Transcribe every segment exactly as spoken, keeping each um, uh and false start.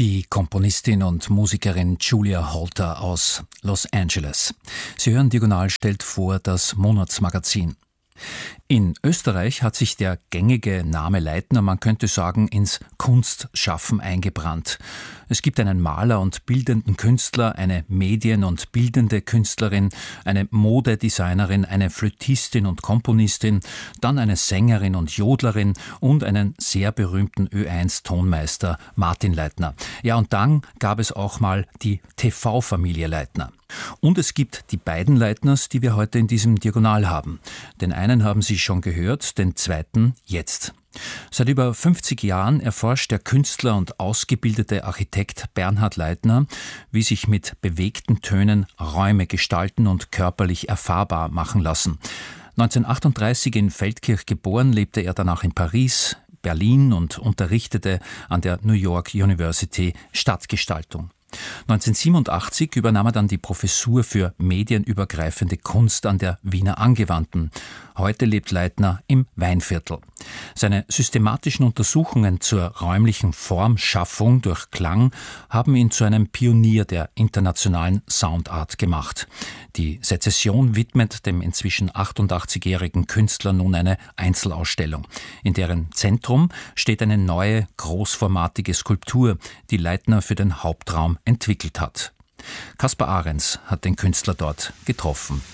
Die Komponistin und Musikerin Julia Holter aus Los Angeles. Sie hören Diagonal stellt vor das Monatsmagazin. In Österreich hat sich der gängige Name Leitner, man könnte sagen, ins Kunstschaffen eingebrannt. Es gibt einen Maler und bildenden Künstler, eine Medien- und bildende Künstlerin, eine Modedesignerin, eine Flötistin und Komponistin, dann eine Sängerin und Jodlerin und einen sehr berühmten Ö eins Tonmeister, Martin Leitner. Ja, und dann gab es auch mal die T V-Familie Leitner. Und es gibt die beiden Leitners, die wir heute in diesem Diagonal haben. Den einen haben Sie schon gehört, den zweiten jetzt. Seit über fünfzig Jahren erforscht der Künstler und ausgebildete Architekt Bernhard Leitner, wie sich mit bewegten Tönen Räume gestalten und körperlich erfahrbar machen lassen. neunzehnhundertachtunddreißig in Feldkirch geboren, lebte er danach in Paris, Berlin und unterrichtete an der New York University Stadtgestaltung. neunzehnhundertsiebenundachtzig übernahm er dann die Professur für medienübergreifende Kunst an der Wiener Angewandten. Heute lebt Leitner im Weinviertel. Seine systematischen Untersuchungen zur räumlichen Formschaffung durch Klang haben ihn zu einem Pionier der internationalen Soundart gemacht. Die Sezession widmet dem inzwischen achtundachtzigjährigen Künstler nun eine Einzelausstellung. In deren Zentrum steht eine neue, großformatige Skulptur, die Leitner für den Hauptraum entwickelt hat. Kaspar Ahrens hat den Künstler dort getroffen.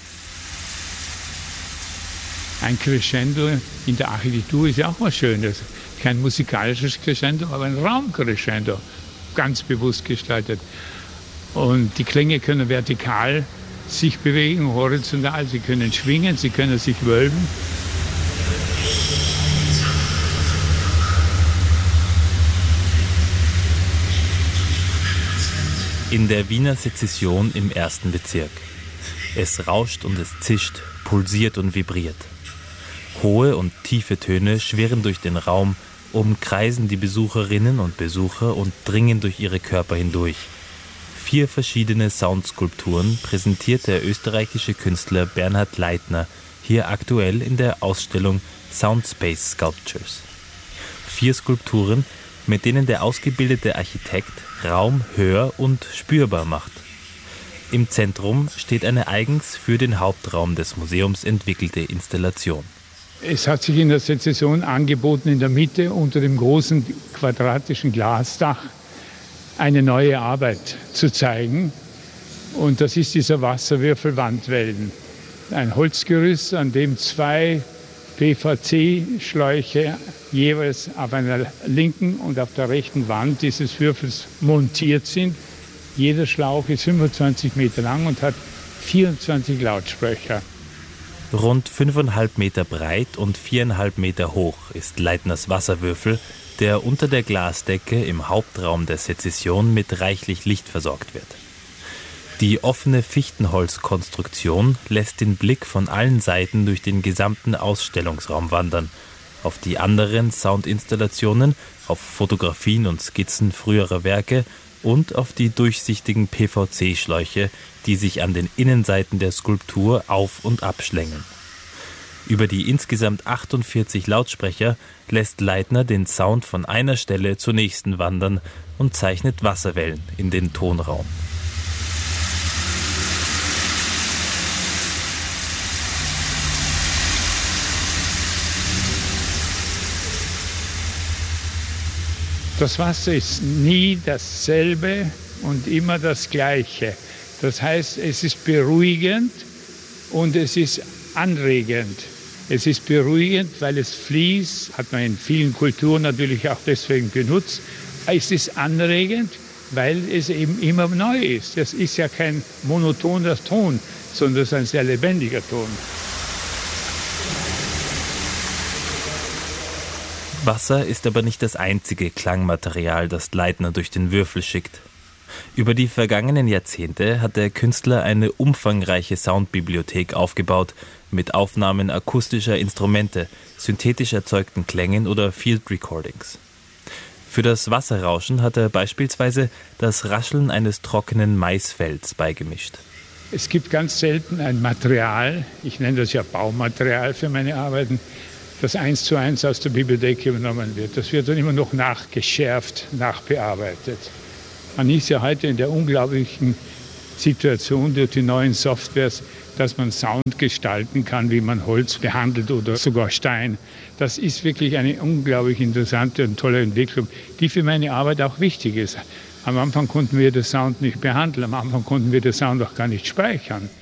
Ein Crescendo in der Architektur ist ja auch was Schönes. Kein musikalisches Crescendo, aber ein Raumcrescendo, ganz bewusst gestaltet. Und die Klänge können vertikal sich bewegen, horizontal, sie können schwingen, sie können sich wölben. In der Wiener Sezession im ersten Bezirk. Es rauscht und es zischt, pulsiert und vibriert. Hohe und tiefe Töne schwirren durch den Raum, umkreisen die Besucherinnen und Besucher und dringen durch ihre Körper hindurch. Vier verschiedene Soundskulpturen präsentiert der österreichische Künstler Bernhard Leitner hier aktuell in der Ausstellung Soundspace Sculptures. Vier Skulpturen, mit denen der ausgebildete Architekt Raum hör- und spürbar macht. Im Zentrum steht eine eigens für den Hauptraum des Museums entwickelte Installation. Es hat sich in der Sezession angeboten, in der Mitte unter dem großen quadratischen Glasdach eine neue Arbeit zu zeigen. Und das ist dieser Wasserwürfel Wandwellen. Ein Holzgerüst, an dem zwei P V C-Schläuche jeweils auf einer linken und auf der rechten Wand dieses Würfels montiert sind. Jeder Schlauch ist fünfundzwanzig Meter lang und hat vierundzwanzig Lautsprecher. Rund fünfeinhalb Meter breit und viereinhalb Meter hoch ist Leitners Wasserwürfel, der unter der Glasdecke im Hauptraum der Sezession mit reichlich Licht versorgt wird. Die offene Fichtenholzkonstruktion lässt den Blick von allen Seiten durch den gesamten Ausstellungsraum wandern, auf die anderen Soundinstallationen, auf Fotografien und Skizzen früherer Werke und auf die durchsichtigen P V C-Schläuche, die sich an den Innenseiten der Skulptur auf- und abschlängeln. Über die insgesamt achtundvierzig Lautsprecher lässt Leitner den Sound von einer Stelle zur nächsten wandern und zeichnet Wasserwellen in den Tonraum. Das Wasser ist nie dasselbe und immer das Gleiche. Das heißt, es ist beruhigend und es ist anregend. Es ist beruhigend, weil es fließt, hat man in vielen Kulturen natürlich auch deswegen benutzt. Es ist anregend, weil es eben immer neu ist. Das ist ja kein monotoner Ton, sondern es ist ein sehr lebendiger Ton. Wasser ist aber nicht das einzige Klangmaterial, das Leitner durch den Würfel schickt. Über die vergangenen Jahrzehnte hat der Künstler eine umfangreiche Soundbibliothek aufgebaut, mit Aufnahmen akustischer Instrumente, synthetisch erzeugten Klängen oder Field Recordings. Für das Wasserrauschen hat er beispielsweise das Rascheln eines trockenen Maisfelds beigemischt. Es gibt ganz selten ein Material, ich nenne das ja Baumaterial für meine Arbeiten, das eins zu eins aus der Bibliothek übernommen wird. Das wird dann immer noch nachgeschärft, nachbearbeitet. Man ist ja heute in der unglaublichen Situation durch die neuen Softwares, dass man Sound gestalten kann, wie man Holz behandelt oder sogar Stein. Das ist wirklich eine unglaublich interessante und tolle Entwicklung, die für meine Arbeit auch wichtig ist. Am Anfang konnten wir den Sound nicht behandeln, am Anfang konnten wir den Sound auch gar nicht speichern.